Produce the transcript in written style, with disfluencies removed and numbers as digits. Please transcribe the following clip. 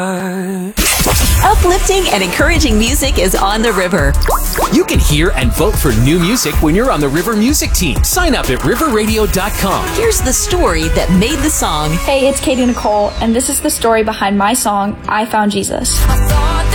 Uplifting and encouraging music is on the river. You can hear and vote for new music when you're on the River Music team. Sign up at riverradio.com. Here's the story that made the song. Hey, it's Katie Nicole, and this is the story behind my song, I Found Jesus.